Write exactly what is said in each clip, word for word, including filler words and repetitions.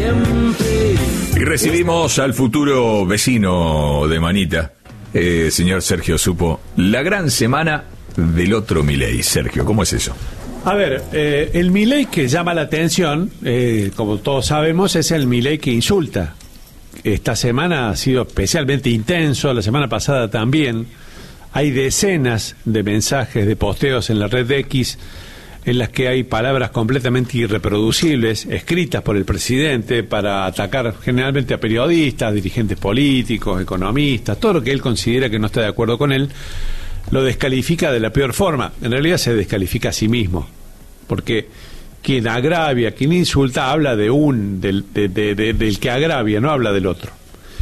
siempre. Y recibimos al futuro vecino de Manita, eh, señor Sergio Supo, la gran semana del otro Milei. Sergio, ¿cómo es eso? A ver, eh, el Milei que llama la atención, eh, como todos sabemos, es el Milei que insulta. Esta semana ha sido especialmente intenso, la semana pasada también. Hay decenas de mensajes, de posteos en la red de X en las que hay palabras completamente irreproducibles, escritas por el presidente para atacar generalmente a periodistas, dirigentes políticos, economistas, todo lo que él considera que no está de acuerdo con él, lo descalifica de la peor forma. En realidad se descalifica a sí mismo, porque quien agravia, quien insulta, habla de un, del, de, de, de, del que agravia, no habla del otro.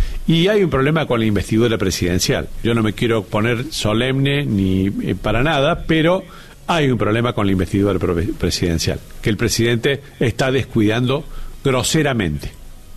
Y hay un problema con la investidura presidencial. Yo no me quiero poner solemne ni eh, para nada, pero hay un problema con la investidura presidencial, que el presidente está descuidando groseramente.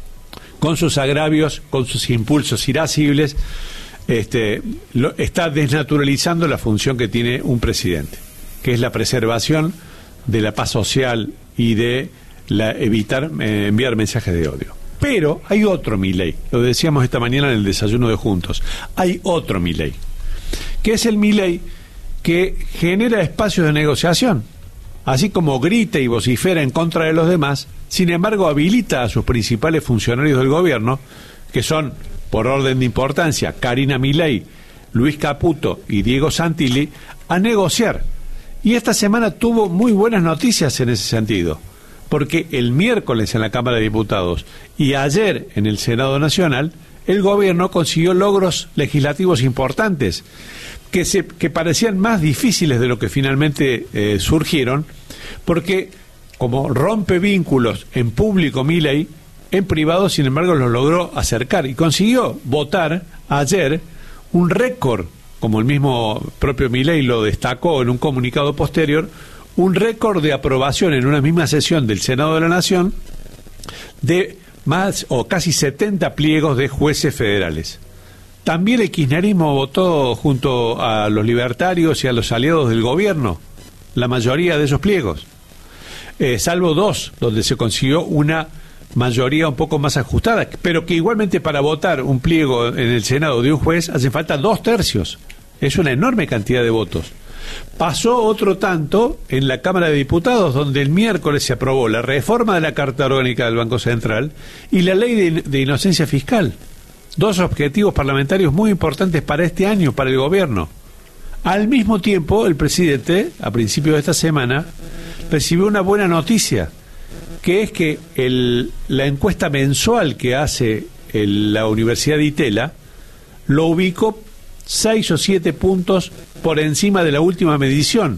Con sus agravios, con sus impulsos irascibles, este, lo, está desnaturalizando la función que tiene un presidente, que es la preservación de la paz social y de la, evitar eh, enviar mensajes de odio. Pero hay otro Milei, lo decíamos esta mañana en el desayuno de Juntos, hay otro Milei, que es el Milei que genera espacios de negociación, así como grita y vocifera en contra de los demás, sin embargo habilita a sus principales funcionarios del gobierno, que son, por orden de importancia, Karina Milei, Luis Caputo y Diego Santilli, a negociar. Y esta semana tuvo muy buenas noticias en ese sentido, porque el miércoles en la Cámara de Diputados y ayer en el Senado Nacional, el gobierno consiguió logros legislativos importantes, que, se, que parecían más difíciles de lo que finalmente eh, surgieron, porque como rompe vínculos en público Milei, en privado, sin embargo, los logró acercar y consiguió votar ayer un récord, como el mismo propio Milei lo destacó en un comunicado posterior, un récord de aprobación en una misma sesión del Senado de la Nación de más o casi setenta pliegos de jueces federales. También el kirchnerismo votó junto a los libertarios y a los aliados del gobierno la mayoría de esos pliegos, eh, salvo dos, donde se consiguió una mayoría un poco más ajustada, pero que igualmente para votar un pliego en el Senado de un juez hace falta dos tercios. Es una enorme cantidad de votos. Pasó otro tanto en la Cámara de Diputados, donde el miércoles se aprobó la reforma de la Carta Orgánica del Banco Central y la ley de, de inocencia fiscal. Dos objetivos parlamentarios muy importantes para este año, para el gobierno. Al mismo tiempo, el presidente, a principios de esta semana, recibió una buena noticia, que es que el, la encuesta mensual que hace el, la Universidad de Itela lo ubicó seis o siete puntos por encima de la última medición.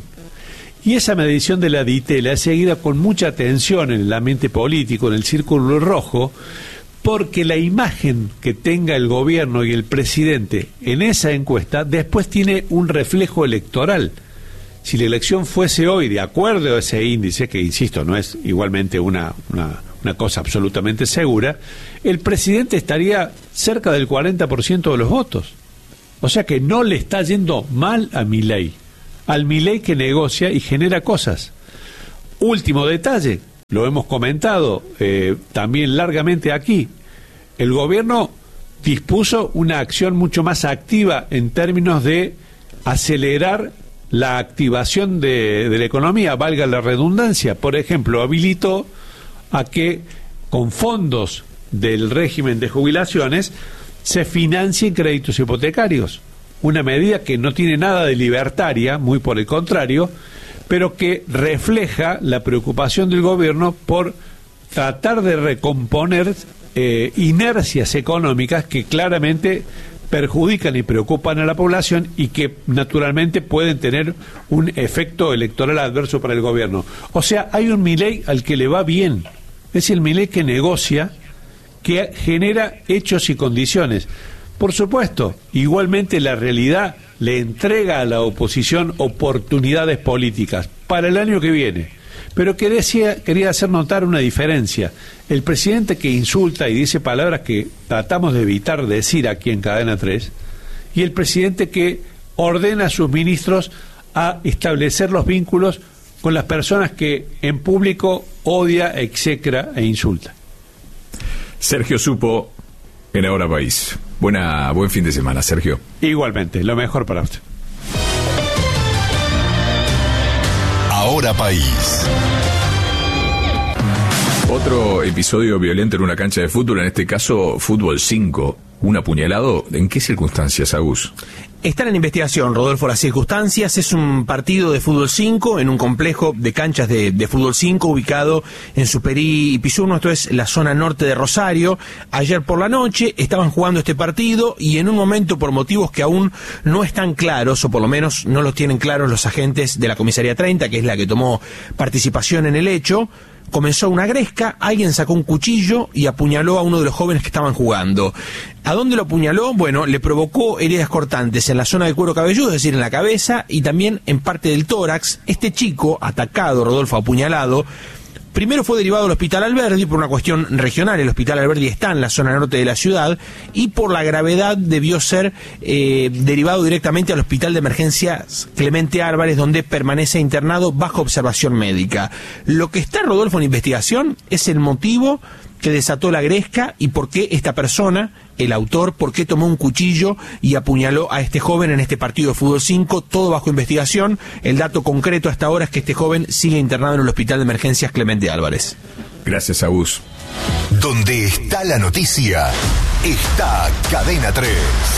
Y esa medición de la de Itela es seguida con mucha atención en el ambiente político, en el círculo rojo, porque la imagen que tenga el gobierno y el presidente en esa encuesta después tiene un reflejo electoral. Si la elección fuese hoy de acuerdo a ese índice, que insisto, no es igualmente una, una, una cosa absolutamente segura, el presidente estaría cerca del cuarenta por ciento de los votos. O sea que no le está yendo mal a Milei, al Milei que negocia y genera cosas. Último detalle, lo hemos comentado eh, también largamente aquí, el gobierno dispuso una acción mucho más activa en términos de acelerar la activación de, de la economía, valga la redundancia. Por ejemplo, habilitó a que con fondos del régimen de jubilaciones se financien créditos hipotecarios, una medida que no tiene nada de libertaria, muy por el contrario, pero que refleja la preocupación del gobierno por tratar de recomponer eh, inercias económicas que claramente perjudican y preocupan a la población y que naturalmente pueden tener un efecto electoral adverso para el gobierno. O sea, hay un Milei al que le va bien, es el Milei que negocia, que genera hechos y condiciones. Por supuesto, igualmente la realidad le entrega a la oposición oportunidades políticas para el año que viene. Pero quería, quería hacer notar una diferencia. El presidente que insulta y dice palabras que tratamos de evitar decir aquí en Cadena tres, y el presidente que ordena a sus ministros a establecer los vínculos con las personas que en público odia, execra e insulta. Sergio Supo en Ahora País. Buena, buen fin de semana, Sergio. Igualmente, lo mejor para usted. Ahora País. Otro episodio violento en una cancha de fútbol, en este caso fútbol cinco. Un apuñalado. ¿En qué circunstancias, Agus? Están en investigación, Rodolfo, las circunstancias. Es un partido de fútbol cinco en un complejo de canchas de, de fútbol cinco ubicado en Superí y Pisuno, esto es la zona norte de Rosario. Ayer por la noche estaban jugando este partido y en un momento, por motivos que aún no están claros, o por lo menos no los tienen claros los agentes de la comisaría treinta, que es la que tomó participación en el hecho, comenzó una gresca, alguien sacó un cuchillo y apuñaló a uno de los jóvenes que estaban jugando. ¿A dónde lo apuñaló? Bueno, le provocó heridas cortantes en la zona del cuero cabelludo, es decir, en la cabeza y también en parte del tórax. Este chico, atacado, Rodolfo, apuñalado, primero fue derivado al Hospital Alberdi por una cuestión regional. El Hospital Alberdi está en la zona norte de la ciudad y por la gravedad debió ser eh, derivado directamente al Hospital de Emergencias Clemente Álvarez, donde permanece internado bajo observación médica. Lo que está, Rodolfo, en investigación es el motivo que desató la gresca y por qué esta persona, el autor, por qué tomó un cuchillo y apuñaló a este joven en este partido de fútbol cinco, todo bajo investigación. El dato concreto hasta ahora es que este joven sigue internado en el Hospital de Emergencias Clemente Álvarez. Gracias, Agus. Donde está la noticia, está Cadena tres.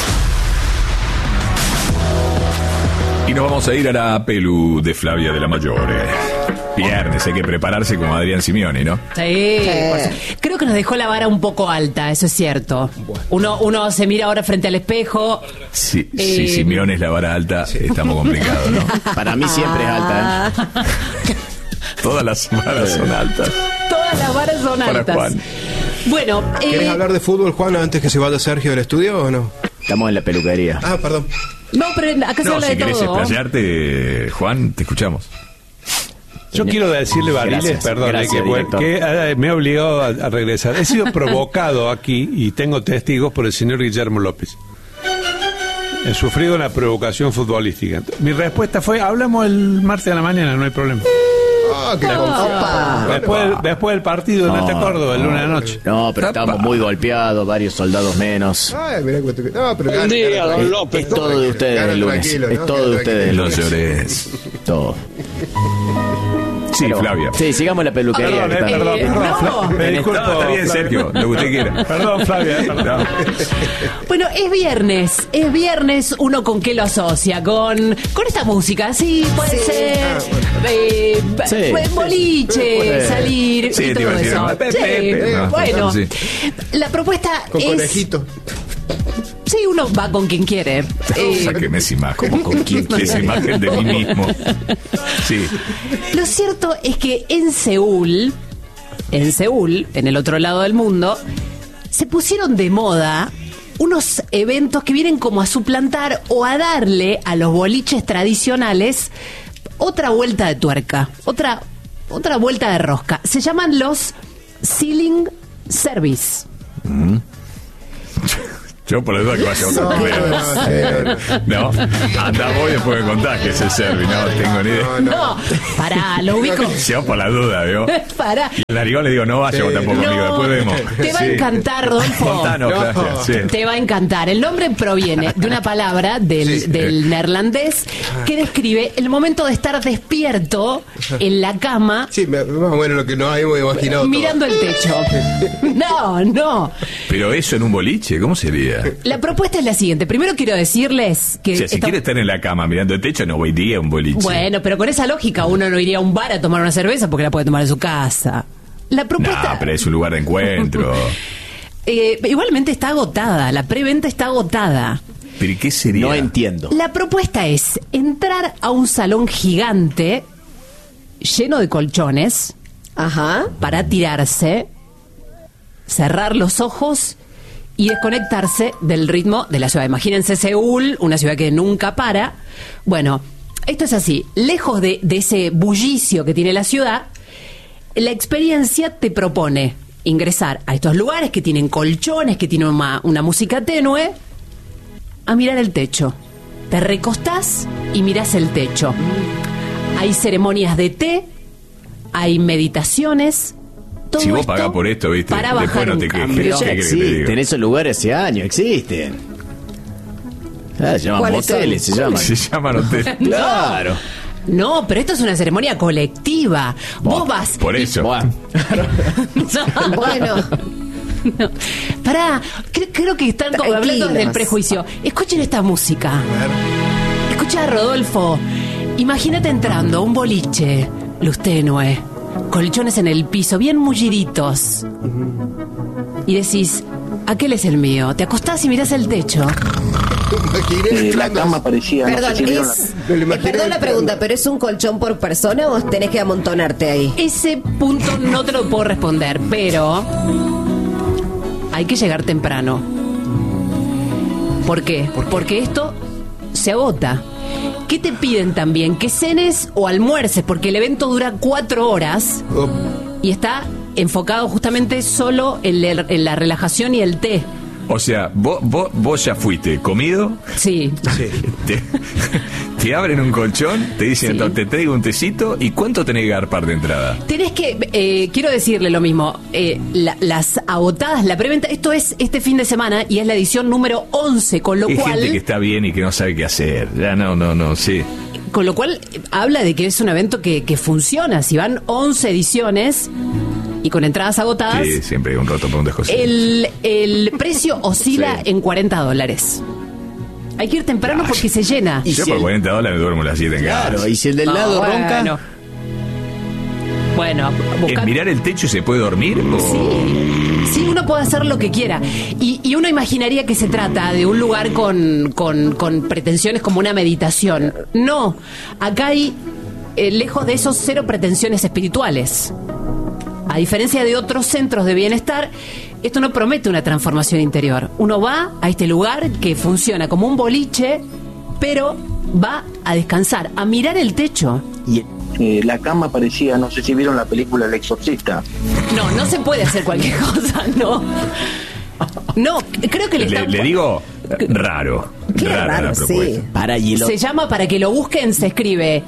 Y nos vamos a ir a la Pelu de Flavia de la Mayore. Viernes, hay que prepararse como Adrián Simeoni, ¿no? Sí, sí. Creo que nos dejó la vara un poco alta, eso es cierto. Uno, uno se mira ahora frente al espejo. Sí, eh... Si Simeone es la vara alta, sí, estamos complicados, ¿no? Para mí siempre es alta, ¿eh? Todas las varas son altas. Todas las varas son Para altas. Juan. Bueno, ¿querés eh... hablar de fútbol, Juan, antes que se vaya Sergio del estudio o no? Estamos en la peluquería. Ah, perdón. No, pero acá se No, habla si de querés todo. explayarte, Juan, te escuchamos. Yo quiero decirle, Bariles, Gracias, perdón, gracias, que, director. que eh, me ha obligado a, a regresar. He sido provocado aquí, y tengo testigos, por el señor Guillermo López. He sufrido una provocación futbolística. Mi respuesta fue, hablamos el martes a la mañana, no hay problema. Ah, qué confianza. Después, del- después del partido, no, te acuerdo, el lunes de la noche. No, pero estábamos muy golpeados, varios soldados menos. Ay, mirá cuánto que- No, pero Buen día, don Es, López. es todo de ustedes Gana el lunes. tranquilo, Es ¿no? todo de Gana ustedes el No lunes. llores. Todo. Sí, Pero- Flavia. Sí, sigamos la peluquería. Perdón, que eh, está- perdón, Eh, perdón, no. Fla- me disculpo. No, está bien, Flavia. Sergio, lo que usted quiera. Perdón, Flavia, perdón. No. Bueno, es viernes, es viernes, uno con qué lo asocia, con con esta música, sí, puede ser Ah, bueno. eh, Sí. b- boliche, Puede- salir Sí, y todo divertido. eso. Pe- Sí, pe- pe- no, bueno, sí. la propuesta Con es... conejito. Sí, uno va con quien quiere. Eh, Sáqueme esa imagen. ¿Cómo con quién quiere? Esa imagen de mí mismo. Sí. Lo cierto es que en Seúl, en Seúl, en el otro lado del mundo, se pusieron de moda unos eventos que vienen como a suplantar o a darle a los boliches tradicionales otra vuelta de tuerca, otra, otra vuelta de rosca. Se llaman los Ceiling Service. Yo por la duda que vaya a otro problema. No, anda vos y después me contás que es el Servi. No tengo ni idea. No, pará, lo ubico. Yo por la duda, ¿vio? Pará. Y el narigón le digo, no vaya vos tampoco conmigo, No, después vemos. te va a encantar, Rodolfo. Contanos, No. Flavia, sí. Te va a encantar. El nombre proviene de una palabra del, Sí. del neerlandés que describe el momento de estar despierto en la cama Sí, me- más o menos lo que nos habíamos imaginado. todo. mirando el techo. No, no. Pero eso en un boliche, ¿cómo sería? La propuesta es la siguiente. Primero quiero decirles que... O sea, si esta- quiere estar en la cama mirando el techo, no voy día a un boliche. Bueno, pero con esa lógica uno no iría a un bar a tomar una cerveza porque la puede tomar en su casa. La propuesta... No, pero es un lugar de encuentro. eh, igualmente está agotada. La preventa está agotada. ¿Pero y qué sería? No entiendo. La propuesta es entrar a un salón gigante lleno de colchones Ajá. para tirarse, cerrar los ojos y desconectarse del ritmo de la ciudad. Imagínense Seúl, una ciudad que nunca para. Bueno, esto es así. Lejos de, de ese bullicio que tiene la ciudad, la experiencia te propone ingresar a estos lugares que tienen colchones, que tienen una, una música tenue, a mirar el techo. Te recostás y mirás el techo. Hay ceremonias de té, hay meditaciones, Todo Si vos esto pagás por esto, ¿viste? para Después bajar no un te quejes. cambio. ¿Qué Ya querés que te existen, diga? esos lugares hace años existen. Ah, se llaman ¿Cuáles son? moteles, se llaman. Se llaman hoteles. Claro. No, pero esto es una ceremonia colectiva. Vos vas. Por eso. Buah. Bueno, No. Pará, cre- creo que están como hablando Tranquilos. del prejuicio. Escuchen esta música. A ver. Escucha, Rodolfo. Imagínate entrando a un boliche, luz tenue, colchones en el piso, bien mulliditos. Y decís, aquel es el mío. Te acostás y mirás el techo. Imaginé La entrando- cama parecía, no perdón, sé si vieron la- es, Me lo eh, imaginé perdón la entrando. pregunta, pero ¿es un colchón por persona o tenés que amontonarte ahí? Ese punto no te lo puedo responder, pero hay que llegar temprano. ¿Por qué? Porque esto se agota. ¿Qué te piden también? Que cenes o almuerces, porque el evento dura cuatro horas Oh, y está enfocado justamente solo en, la- en la relajación y el té. O sea, vos, vos, vos ya fuiste comido, Sí. te, te abren un colchón, te dicen, Sí. te traigo un tecito, ¿y cuánto tenés que garpar de entrada? Tenés que, eh, quiero decirle lo mismo, eh, la- las agotadas, la preventa, esto es este fin de semana y es la edición número once, con lo Hay cual... gente que está bien y que no sabe qué hacer. Ya no, no, no, sí. Con lo cual eh, habla de que es un evento que, que funciona. Si van once ediciones y con entradas agotadas, Sí, siempre hay un roto para un descosido. el, el precio oscila Sí. en cuarenta dólares. Hay que ir temprano porque se llena. Y Yo si por el- cuarenta dólares duermo a las siete en casa. Claro, y si el del No, lado ronca. bueno. Bueno, ¿Es busca- mirar el techo y se puede dormir? o- Sí, sí, uno puede hacer lo que quiera. Y, y uno imaginaría que se trata de un lugar con, con, con pretensiones como una meditación. No, acá hay, eh, lejos de esos, cero pretensiones espirituales. A diferencia de otros centros de bienestar, esto no promete una transformación interior. Uno va a este lugar que funciona como un boliche, pero va a descansar, a mirar el techo. Y Eh, la cama parecía, no sé si vieron la película El Exorcista. No, no se puede hacer cualquier cosa, no. No, creo que le, Le, están- le digo, raro. Qué rara raro, la propuesta. sí. para hielo. Se llama, para que lo busquen, se escribe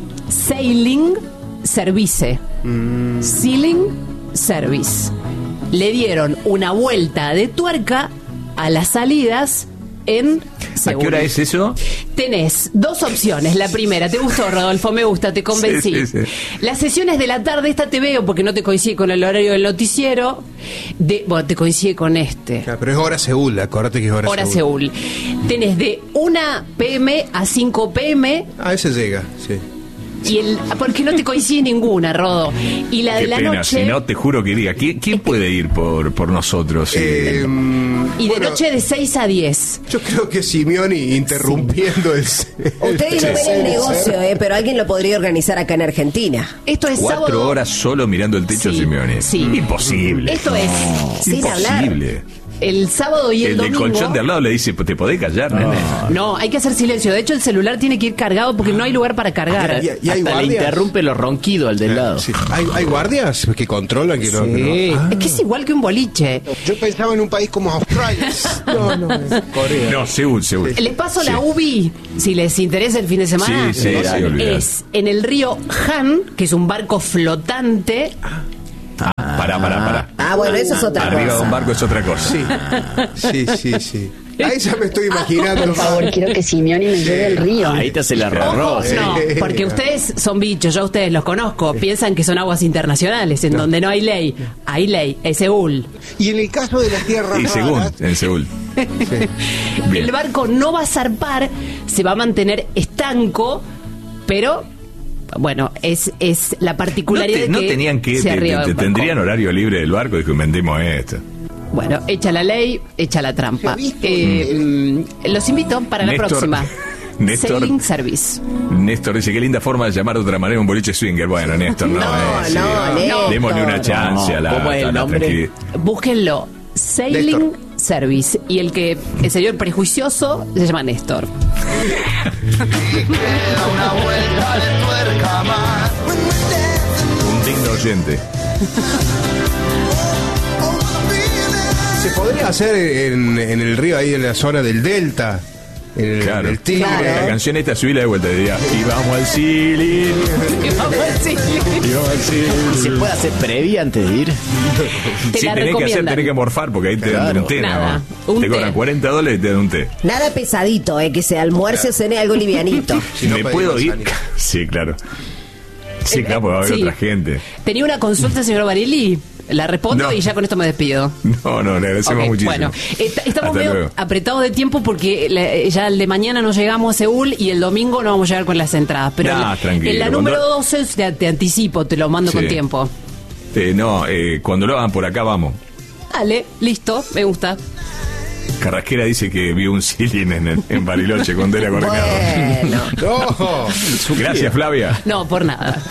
Sailing Service. Sailing Service. Le dieron una vuelta de tuerca a las salidas en ¿A Seúl. qué hora es eso? Tenés dos opciones. La primera, ¿te gustó, Rodolfo? Me gusta, te convencí. Sí, sí, sí. Las sesiones de la tarde, esta te veo porque no te coincide con el horario del noticiero. De, bueno, te coincide con este. claro, pero es hora Seúl, acordate que es hora, Hora Seúl. Tenés de una pm a cinco pm Ah, ese llega, sí. y el porque no te coincide ninguna, Rodo. Y la de Qué la pena, noche si no te juro que diga, ¿quién, quién puede ir por, por nosotros? Eh, y de bueno, noche de seis a diez. yo creo que Simeoni interrumpiendo el... Ustedes no el- ven el negocio, eh, pero alguien lo podría organizar acá en Argentina. Esto es Cuatro sábado. horas solo mirando el techo, Sí, Simeone. sí. Imposible. Esto es sin hablar. Imposible. el sábado y el, El del domingo. colchón de al lado le dice, ¿te podés callar, nene? No, hay que hacer silencio. De hecho, el celular tiene que ir cargado porque no hay lugar para cargar. ¿Y, y hay Hasta le guardias? interrumpe los ronquidos al del lado. Sí. ¿Hay, hay guardias que controlan que no? Sí. que no? Ah, Es que es igual que un boliche. yo pensaba en un país como Australia. no, no, es Corea. No, Seúl, Seúl. Les paso Sí. la U B I, si les interesa el fin de semana. Sí, sí, sí, olvidate. es en el río Han, que es un barco flotante. Pará, pará, pará. Ah, bueno, eso es otra Arriba de un cosa. barco es otra cosa. Sí, sí, sí, sí. Ahí ya me estoy imaginando. Por favor, quiero que Simeone me lleve al río. Ahí te hace la Ojo, arroz. no, porque ustedes son bichos, yo a ustedes los conozco, piensan que son aguas internacionales, en donde no hay ley. Hay ley, es Seúl. Y en el caso de las tierras Y según, raras, en Seúl. Bien. El barco no va a zarpar, se va a mantener estanco, pero bueno, es, es la No, particularidad te- de no que tenían que, se te- arriba te- del barco. tendrían horario libre del barco, dijo, inventemos esto. Bueno, echa la ley, echa la trampa. Eh, mm, los invito para la Néstor- próxima. Néstor- Sailing Service. Néstor dice, qué linda forma de llamar de otra manera un boliche swinger. Bueno, Néstor, no, No, es. no, sí. Néstor. Démosle una chance a la, ¿Cómo es el a la nombre? tranquilidad. Búsquenlo. Sailing Néstor. Service. Y el que, el señor prejuicioso, se llama Néstor. Un digno oyente. se podría hacer en, en el río, ahí en la zona del delta. El, Claro. el tigre. La canción esta, subíla de vuelta, diría, y vamos al Silin. Y vamos al Silin. Y vamos al Silin. ¿Se puede hacer previa antes de ir? Te Sí, la tenés que hacer, recomiendan. tenés que morfar, porque ahí te dan Claro. un té. Nada, nada más. un Te té. cobran cuarenta dólares y te dan un té. Nada pesadito, eh, que sea almuerzo o cene algo livianito. Si no ¿Me pedís puedo ir? manzanita. Sí, claro. Sí, claro, porque va a haber Sí. otra gente. Tenía una consulta, señor Barilli. La respondo No. y ya con esto me despido. No, no, le agradecemos Ok, muchísimo. Bueno, est- estamos Hasta medio luego. apretados de tiempo porque la- ya el de mañana no llegamos a Seúl y el domingo no vamos a llegar con las entradas. Pero Nah, en la- tranquilo, en la cuando- número doce te, te anticipo, te lo mando Sí. con tiempo. Eh, no, eh, cuando lo hagan por acá, vamos. Dale, listo, me gusta. Carrasquera dice que vio un Silin en, en Bariloche con Delia Correcado. Bueno. No. Gracias, Flavia. No, por nada.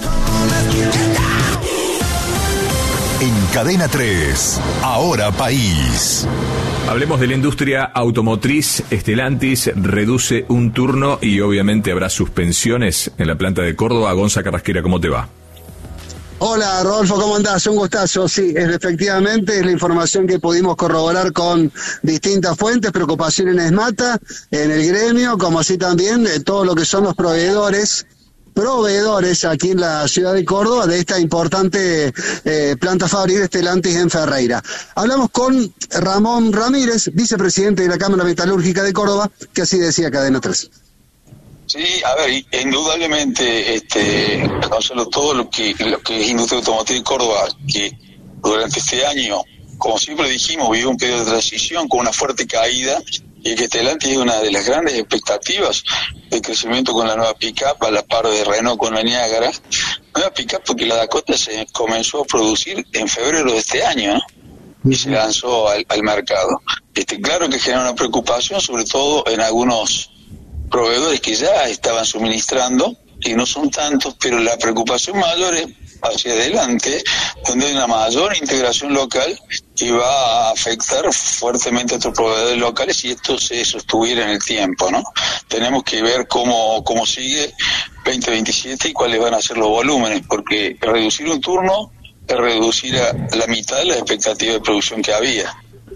En Cadena tres, Ahora País. Hablemos de la industria automotriz. Stellantis reduce un turno y obviamente habrá suspensiones en la planta de Córdoba. Gonza Carrasquera, ¿cómo te va? Hola Rodolfo, ¿cómo andás? Un gustazo. Sí, es, efectivamente es la información que pudimos corroborar con distintas fuentes, preocupación en ESMATA, en el gremio, como así también de todo lo que son los proveedores proveedores aquí en la ciudad de Córdoba de esta importante eh, planta fabril Stellantis en Ferreira. Hablamos con Ramón Ramírez, vicepresidente de la Cámara Metalúrgica de Córdoba, que así decía Cadena tres. Sí, a ver, indudablemente, este, Gonzalo, todo lo que, lo que es industria automotriz de Córdoba, que durante este año, como siempre dijimos, vivió un periodo de transición con una fuerte caída, y que Stellantis es una de las grandes expectativas de crecimiento con la nueva pick-up a la par de Renault con la Niágara. Nueva pick-up porque la Dakota se comenzó a producir en febrero de este año, ¿no? Y se lanzó al, al mercado. Este, claro que genera una preocupación, sobre todo en algunos proveedores que ya estaban suministrando, y no son tantos, pero la preocupación mayor es hacia adelante, donde hay una mayor integración local y va a afectar fuertemente a otros proveedores locales si esto se sostuviera en el tiempo, ¿no? Tenemos que ver cómo, cómo sigue veinte veintisiete y cuáles van a ser los volúmenes, porque reducir un turno es reducir a la mitad de la expectativa de producción que había.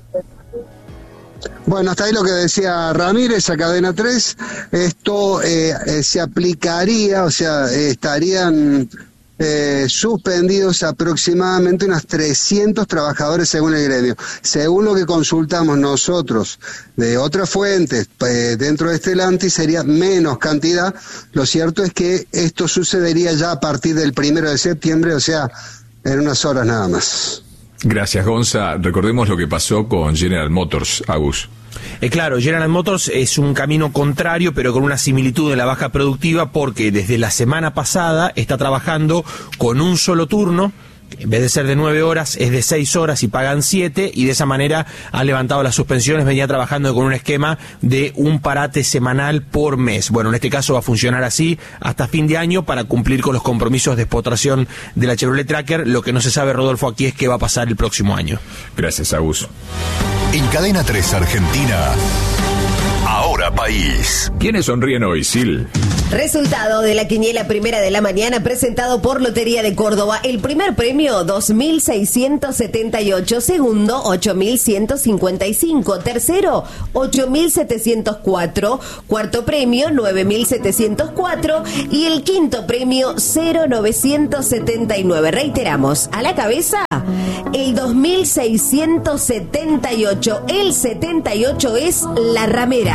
Bueno, hasta ahí lo que decía Ramírez a Cadena tres. Esto eh, eh, se aplicaría, o sea, eh, estarían eh, suspendidos aproximadamente unos trescientos trabajadores según el gremio. Según lo que consultamos nosotros de otras fuentes eh, dentro de Stellantis sería menos cantidad. Lo cierto es que esto sucedería ya a partir del primero de septiembre, o sea, en unas horas nada más. Gracias, Gonza. Recordemos lo que pasó con General Motors, Agus. Eh, claro, General Motors es un camino contrario, pero con una similitud en la baja productiva, porque desde la semana pasada está trabajando con un solo turno. En vez de ser de nueve horas, es de seis horas y pagan siete, y de esa manera han levantado las suspensiones. Venía trabajando con un esquema de un parate semanal por mes. Bueno, en este caso va a funcionar así hasta fin de año para cumplir con los compromisos de exportación de la Chevrolet Tracker. Lo que no se sabe, Rodolfo, aquí es qué va a pasar el próximo año. Gracias, Agus. En Cadena tres Argentina, Ahora País. ¿Quiénes sonríen hoy, Sil? Resultado de la quiniela primera de la mañana presentado por Lotería de Córdoba. El primer premio, dos mil seiscientos setenta y ocho. Segundo, ocho mil ciento cincuenta y cinco. Tercero, ocho mil setecientos cuatro. Cuarto premio, nueve mil setecientos cuatro. Y el quinto premio, cero mil novecientos setenta y nueve. Reiteramos, a la cabeza, el dos mil seiscientos setenta y ocho. El setenta y ocho es la ramera.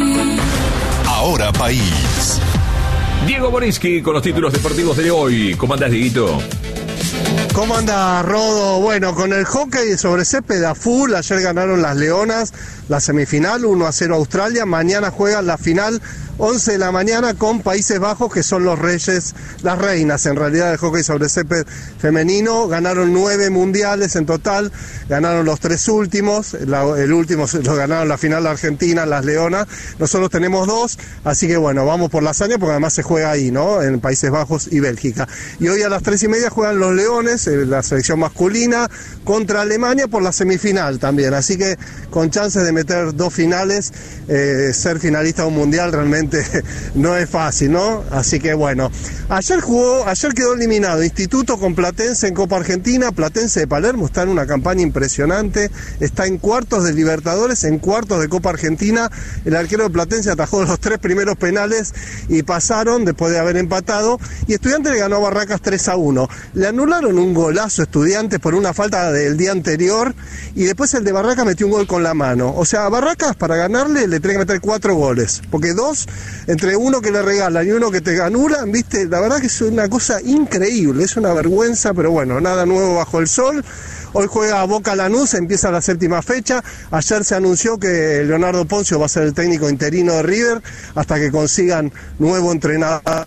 Ahora País. Diego Borinsky con los títulos deportivos de hoy. ¿Cómo andás, Dieguito? ¿Cómo anda, Rodo? Bueno, con el hockey sobre césped a full, ayer ganaron las Leonas la semifinal, uno a cero Australia, mañana juegan la final, once de la mañana con Países Bajos, que son los reyes, las reinas en realidad del hockey sobre césped femenino. Ganaron nueve mundiales en total, ganaron los tres últimos, la, el último lo ganaron la final de Argentina, las Leonas. Nosotros tenemos dos, así que bueno, vamos por la hazaña porque además se juega ahí, ¿no? En Países Bajos y Bélgica. Y hoy a las tres y media juegan los Leones después eh, la selección masculina contra Alemania por la semifinal también, así que con chances de meter dos finales, eh, ser finalista de un mundial realmente no es fácil, ¿no? Así que bueno, ayer jugó, ayer quedó eliminado Instituto con Platense en Copa Argentina. Platense de Palermo está en una campaña impresionante, está en cuartos de Libertadores, en cuartos de Copa Argentina. El arquero de Platense atajó los tres primeros penales y pasaron después de haber empatado, y Estudiantes le ganó a Barracas tres a uno. Le anularon un golazo a Estudiantes por una falta del día anterior, y después el de Barracas metió un gol con la mano. O sea, a Barracas para ganarle le tiene que meter cuatro goles, porque dos, entre uno que le regalan y uno que te anulan, viste, la verdad que es una cosa increíble, es una vergüenza, pero bueno, nada nuevo bajo el sol. Hoy juega Boca Lanús, empieza la séptima fecha. Ayer se anunció que Leonardo Poncio va a ser el técnico interino de River hasta que consigan nuevo entrenador.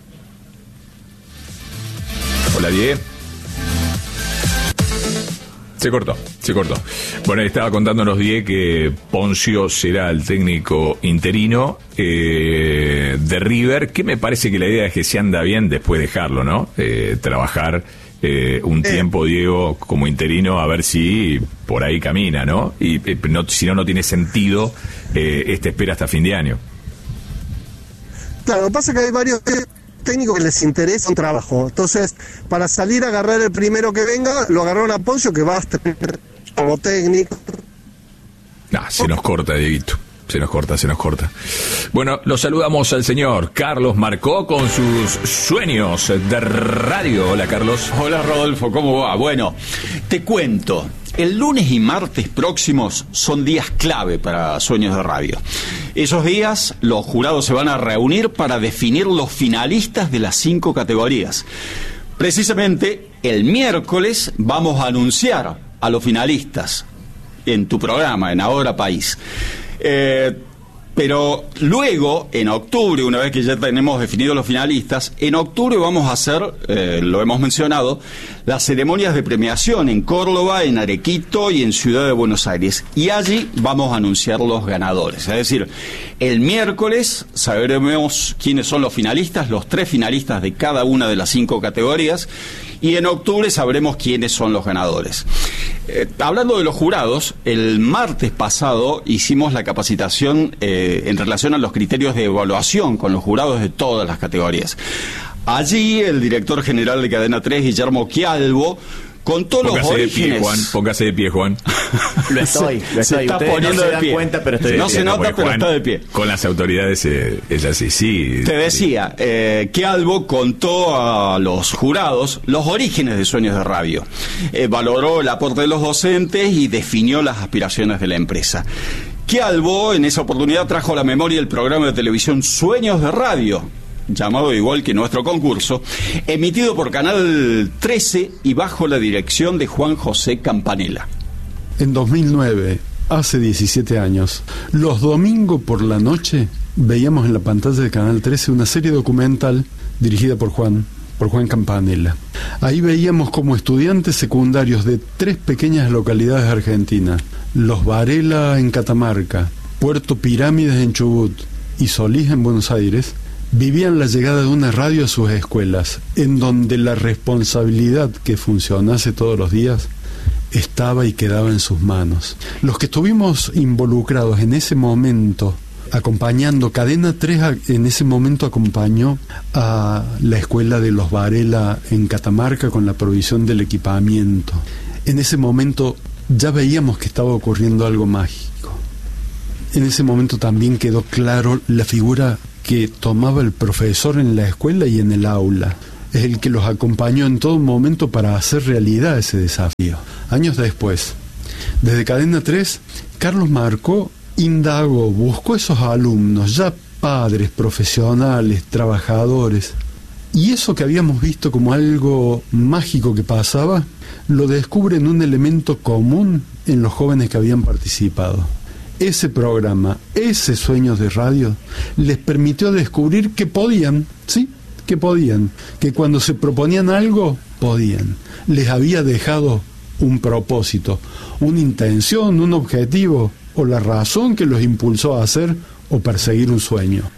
Hola, Diego. Se cortó, se cortó. Bueno, estaba contándonos Diego que Poncio será el técnico interino eh, de River, que me parece que la idea es que se anda bien después dejarlo, ¿no? Eh, trabajar eh, un tiempo, Diego, como interino, a ver si por ahí camina, ¿no? Y eh, no, si no, no tiene sentido eh, esta espera hasta fin de año. Claro, lo que pasa es que hay varios técnicos que les interesa un trabajo. Entonces, para salir a agarrar el primero que venga, lo agarraron a Poncio, que va a estar como técnico. Ah, se nos corta, Dieguito. Se nos corta, se nos corta. Bueno, lo saludamos al señor Carlos Marcó con sus sueños de radio. Hola, Carlos. Hola, Rodolfo, ¿cómo va? Bueno, te cuento. El lunes y martes próximos son días clave para Sueños de Radio. Esos días los jurados se van a reunir para definir los finalistas de las cinco categorías. Precisamente el miércoles vamos a anunciar a los finalistas en tu programa, en Ahora País. Eh, pero luego, en octubre, una vez que ya tenemos definidos los finalistas, en octubre vamos a hacer, eh, lo hemos mencionado, las ceremonias de premiación en Córdoba, en Arequito y en Ciudad de Buenos Aires. Y allí vamos a anunciar los ganadores. Es decir, el miércoles sabremos quiénes son los finalistas, los tres finalistas de cada una de las cinco categorías, y en octubre sabremos quiénes son los ganadores. Eh, hablando de los jurados, el martes pasado hicimos la capacitación eh, en relación a los criterios de evaluación con los jurados de todas las categorías. Allí el director general de Cadena tres, Guillermo Quialbo, contó póngase los orígenes. De pie, Juan, póngase de pie, Juan. Lo estoy, lo estoy. Se está Ustedes poniendo no se de dan pie. cuenta, pero estoy sí, de no pie. se nota, Juan, pero está de pie. Con las autoridades eh, es así, sí. Te decía, eh, Quialbo contó a los jurados los orígenes de Sueños de Radio. Eh, valoró el aporte de los docentes y definió las aspiraciones de la empresa. Quialbo en esa oportunidad trajo a la memoria el programa de televisión Sueños de Radio, llamado igual que nuestro concurso, emitido por Canal trece y bajo la dirección de Juan José Campanella. En dos mil nueve, hace diecisiete años, los domingos por la noche veíamos en la pantalla de Canal trece una serie documental dirigida por Juan, por Juan Campanella. Ahí veíamos como estudiantes secundarios de tres pequeñas localidades argentinas, Los Varela en Catamarca, Puerto Pirámides en Chubut y Solís en Buenos Aires, vivían la llegada de una radio a sus escuelas, en donde la responsabilidad que funcionase todos los días estaba y quedaba en sus manos. Los que estuvimos involucrados en ese momento, acompañando, Cadena tres en ese momento acompañó a la escuela de Los Varela en Catamarca con la provisión del equipamiento. En ese momento ya veíamos que estaba ocurriendo algo mágico. En ese momento también quedó claro la figura que tomaba el profesor en la escuela y en el aula. Es el que los acompañó en todo momento para hacer realidad ese desafío. Años después, desde Cadena tres, Carlos Marcó indagó, buscó esos alumnos, ya padres, profesionales, trabajadores, y eso que habíamos visto como algo mágico que pasaba, lo descubre en un elemento común en los jóvenes que habían participado. Ese programa, ese Sueños de Radio, les permitió descubrir que podían, sí, que podían, que cuando se proponían algo, podían. Les había dejado un propósito, una intención, un objetivo, o la razón que los impulsó a hacer o perseguir un sueño.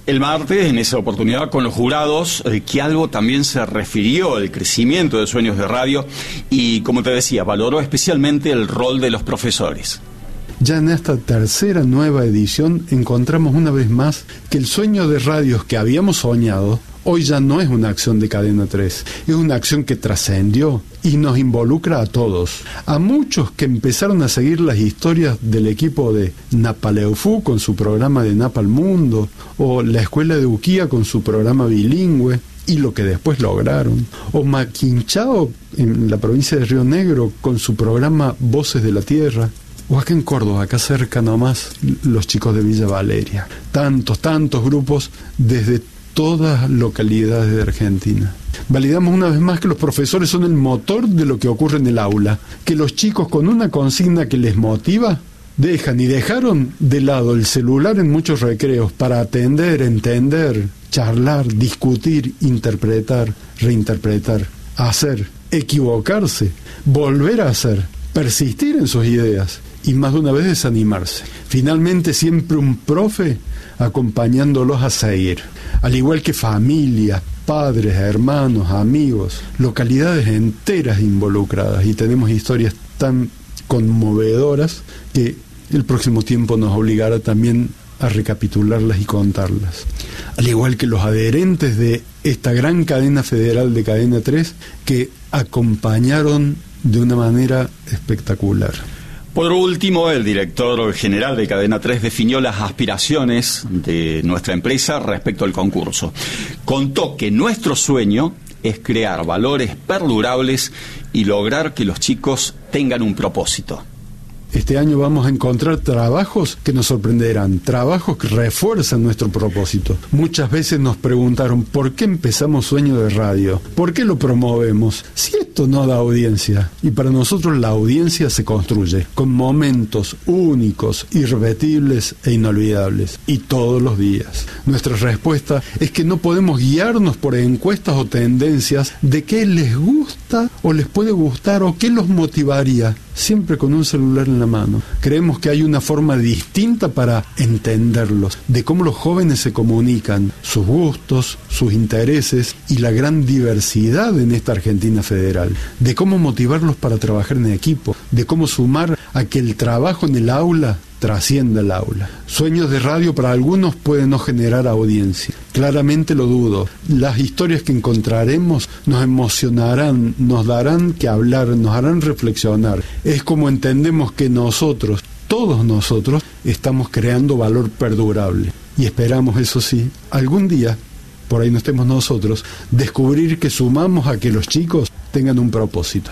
el martes, en esa oportunidad, con los jurados, eh, que algo también se refirió al crecimiento de Sueños de Radio y, como te decía, valoró especialmente el rol de los profesores. Ya en esta tercera nueva edición encontramos una vez más que el sueño de radios que habíamos soñado hoy ya no es una acción de Cadena tres, es una acción que trascendió y nos involucra a todos. A muchos que empezaron a seguir las historias del equipo de Napaleufú con su programa de Napa al Mundo, o la Escuela de Uquía con su programa bilingüe, y lo que después lograron, o Maquinchao en la provincia de Río Negro con su programa Voces de la Tierra, o acá en Córdoba, acá cerca nomás, los chicos de Villa Valeria. Tantos, tantos grupos desde todas las localidades de Argentina. Validamos una vez más que los profesores son el motor de lo que ocurre en el aula, que los chicos con una consigna que les motiva dejan y dejaron de lado el celular en muchos recreos para atender, entender, charlar, discutir, interpretar, reinterpretar, hacer, equivocarse, volver a hacer, persistir en sus ideas y más de una vez desanimarse. Finalmente siempre un profe acompañándolos a seguir, al igual que familia, padres, hermanos, amigos, localidades enteras involucradas, y tenemos historias tan conmovedoras que el próximo tiempo nos obligará también a recapitularlas y contarlas. Al igual que los adherentes de esta gran cadena federal de Cadena tres que acompañaron de una manera espectacular. Por último, el director general de Cadena tres definió las aspiraciones de nuestra empresa respecto al concurso. Contó que nuestro sueño es crear valores perdurables y lograr que los chicos tengan un propósito. Este año vamos a encontrar trabajos que nos sorprenderán, trabajos que refuerzan nuestro propósito. Muchas veces nos preguntaron ¿por qué empezamos Sueño de Radio? ¿Por qué lo promovemos? Si esto no da audiencia. Y para nosotros la audiencia se construye con momentos únicos, irrepetibles e inolvidables. Y todos los días. Nuestra respuesta es que no podemos guiarnos por encuestas o tendencias de qué les gusta o les puede gustar o qué los motivaría. Siempre con un celular en la mano. Creemos que hay una forma distinta para entenderlos, de cómo los jóvenes se comunican, sus gustos, sus intereses y la gran diversidad en esta Argentina federal, de cómo motivarlos para trabajar en equipo, de cómo sumar a que el trabajo en el aula trascienda el aula. Sueños de radio para algunos pueden no generar audiencia. Claramente lo dudo. Las historias que encontraremos nos emocionarán, nos darán que hablar, nos harán reflexionar. Es como entendemos que nosotros, todos nosotros, estamos creando valor perdurable. Y esperamos, eso sí, algún día, por ahí no estemos nosotros, descubrir que sumamos a que los chicos tengan un propósito.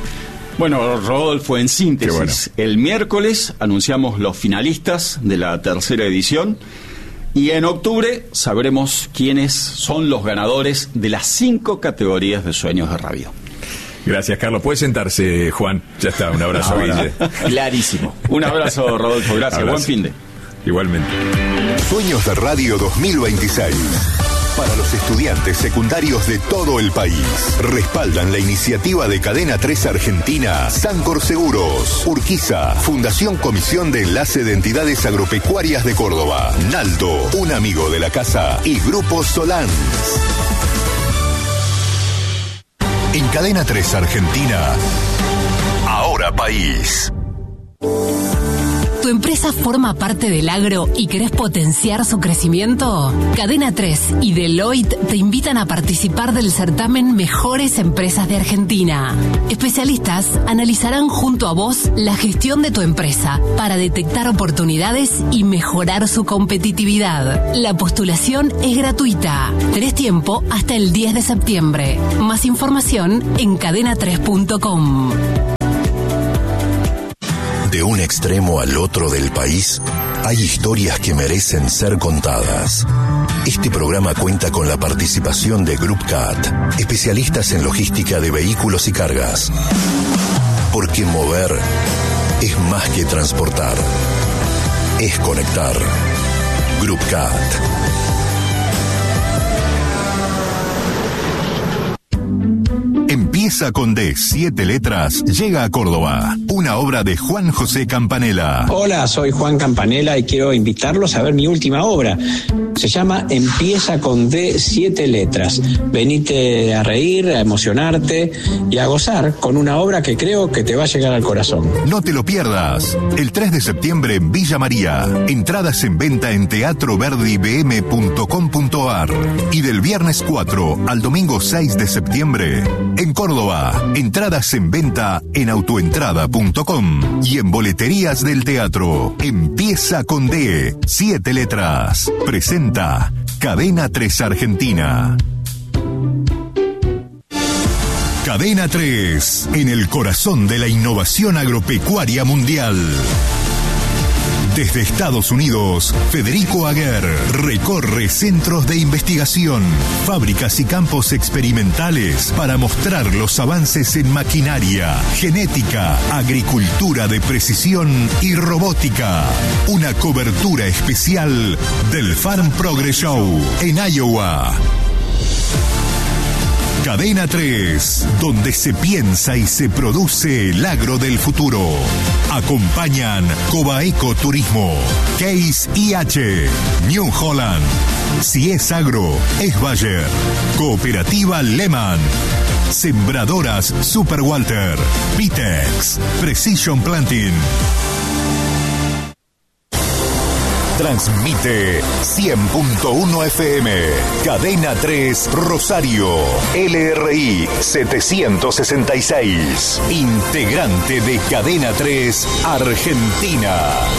Bueno, Rodolfo, en síntesis, bueno. El miércoles anunciamos los finalistas de la tercera edición y en octubre sabremos quiénes son los ganadores de las cinco categorías de Sueños de Radio. Gracias, Carlos. Puede sentarse, Juan. Ya está, un abrazo, Guille. Clarísimo. Un abrazo, Rodolfo. Gracias. Abrazo. Buen fin de. Igualmente. Sueños de Radio dos mil veintiséis. Para los estudiantes secundarios de todo el país. Respaldan la iniciativa de Cadena tres Argentina, Sancor Seguros, Urquiza, Fundación Comisión de Enlace de Entidades Agropecuarias de Córdoba, Naldo, un amigo de la casa y Grupo Solans. En Cadena tres Argentina, Ahora País. ¿Tu empresa forma parte del agro y querés potenciar su crecimiento? Cadena tres y Deloitte te invitan a participar del certamen Mejores Empresas de Argentina. Especialistas analizarán junto a vos la gestión de tu empresa para detectar oportunidades y mejorar su competitividad. La postulación es gratuita. Tenés tiempo hasta el diez de septiembre. Más información en cadena tres punto com. De un extremo al otro del país, hay historias que merecen ser contadas. Este programa cuenta con la participación de Group Cat, especialistas en logística de vehículos y cargas. Porque mover es más que transportar, es conectar. Group Cat. Empieza con D, siete letras, llega a Córdoba. Una obra de Juan José Campanella. Hola, soy Juan Campanella y quiero invitarlos a ver mi última obra. Se llama Empieza con D, siete letras. Venite a reír, a emocionarte y a gozar con una obra que creo que te va a llegar al corazón. No te lo pierdas. El tres de septiembre en Villa María. Entradas en venta en teatro verdi b m punto com punto a r. Y del viernes cuatro al domingo seis de septiembre en Córdoba. Entradas en venta en autoentrada punto com y en boleterías del teatro. Empieza con D, siete letras. Presenta Cadena tres Argentina. Cadena tres, en el corazón de la innovación agropecuaria mundial. Desde Estados Unidos, Federico Aguer recorre centros de investigación, fábricas y campos experimentales para mostrar los avances en maquinaria, genética, agricultura de precisión y robótica. Una cobertura especial del Farm Progress Show en Iowa. Cadena tres, donde se piensa y se produce el agro del futuro. Acompañan Cobaeco Turismo, Case I H, New Holland. Si es agro, es Bayer. Cooperativa Lehman. Sembradoras Super Walter. Pitex. Precision Planting. Transmite cien punto uno F M, Cadena tres Rosario, L R I setecientos sesenta y seis, integrante de Cadena tres Argentina.